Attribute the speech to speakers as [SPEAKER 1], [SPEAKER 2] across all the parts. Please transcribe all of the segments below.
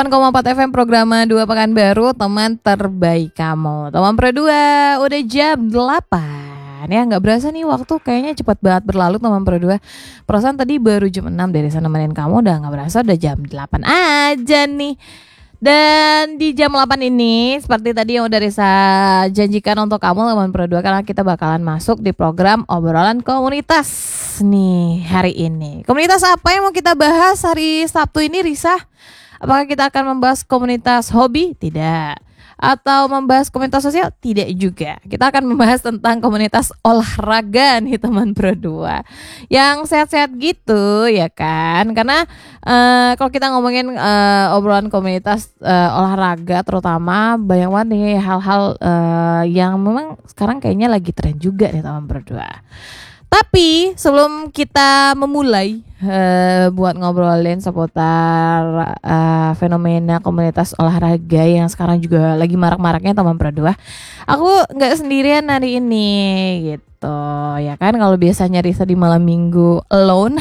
[SPEAKER 1] 4 FM program 2 Pekanbaru, teman terbaik kamu. Teman Pro 2, udah jam 8. Ya nggak berasa nih waktu kayaknya cepat banget berlalu teman Pro 2. Perasaan tadi baru jam 6 dari sana nemenin kamu, udah nggak berasa udah jam 8 aja nih. Dan di jam 8 ini seperti tadi yang udah Risa janjikan untuk kamu teman Pro 2, karena kita bakalan masuk di program obrolan komunitas nih hari ini. Komunitas apa yang mau kita bahas hari Sabtu ini, Risa? Apakah kita akan membahas komunitas hobi? Tidak. Atau membahas komunitas sosial? Tidak juga. Kita akan membahas tentang komunitas olahraga nih teman Pro 2. Yang sehat-sehat gitu ya kan. Karena kalau kita ngomongin obrolan komunitas olahraga terutama, banyak banget nih hal-hal yang memang sekarang kayaknya lagi tren juga nih teman Pro 2. Tapi sebelum kita memulai buat ngobrolin seputar fenomena komunitas olahraga yang sekarang juga lagi marak-maraknya teman Pro 2, aku nggak sendirian hari ini gitu ya kan. Kalau biasanya Risa di malam minggu alone,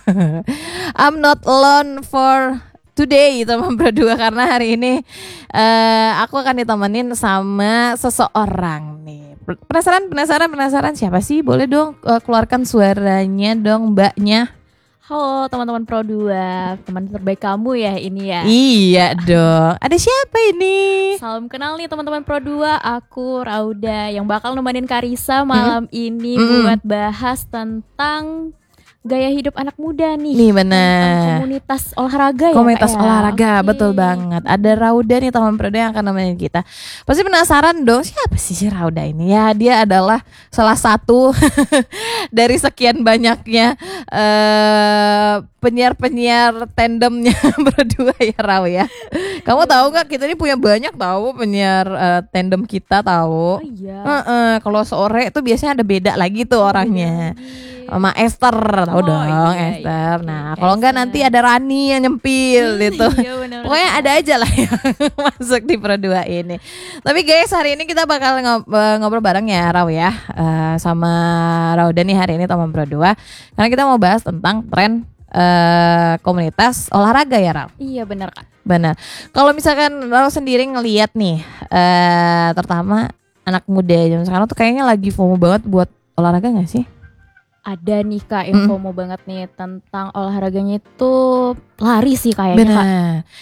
[SPEAKER 1] I'm not alone for today teman Pro 2, karena hari ini aku akan ditemenin sama seseorang nih. Penasaran siapa sih? Boleh dong keluarkan suaranya dong mbaknya.
[SPEAKER 2] Halo teman-teman Pro 2, teman terbaik kamu ya ini ya.
[SPEAKER 1] Iya dong. Ada siapa ini?
[SPEAKER 2] Salam kenal nih teman-teman Pro 2, aku Rauda yang bakal nemenin Karisa malam ini buat bahas tentang gaya hidup anak muda nih.
[SPEAKER 1] Nih benar.
[SPEAKER 2] Komunitas olahraga ya.
[SPEAKER 1] Komunitas
[SPEAKER 2] Kak,
[SPEAKER 1] olahraga,
[SPEAKER 2] okay.
[SPEAKER 1] Betul banget. Ada Rauda nih teman Pro 2 yang akan nemenin kita. Pasti penasaran dong, siapa sih si Rauda ini? Ya dia adalah salah satu dari sekian banyaknya penyiar-penyiar tandemnya Pro 2 ya Rau ya. Kamu tahu nggak, kita ini punya banyak tahu penyiar tandem kita tahu.
[SPEAKER 2] Oh iya.
[SPEAKER 1] Kalau sore itu biasanya ada beda lagi tuh orangnya. Sama Esther, tahu dong
[SPEAKER 2] iya,
[SPEAKER 1] Esther.
[SPEAKER 2] iya.
[SPEAKER 1] Nah, kalau enggak nanti ada Rani yang nyempil gitu.
[SPEAKER 2] Iya, bener-bener.
[SPEAKER 1] Pokoknya ada aja lah yang masuk di Pro 2 ini. Tapi guys, hari ini kita bakal ngobrol bareng ya Rau ya, sama Rauda nih hari ini teman Pro 2. Karena kita mau bahas tentang tren komunitas olahraga ya Rau.
[SPEAKER 2] Iya benar Kak.
[SPEAKER 1] Benar. Kalau misalkan Rau sendiri ngelihat nih, terutama anak muda zaman sekarang tuh kayaknya lagi FOMO banget buat olahraga nggak sih?
[SPEAKER 2] Ada nih Kak yang FOMO banget nih tentang olahraganya itu lari sih kayaknya Kak.
[SPEAKER 1] Benar.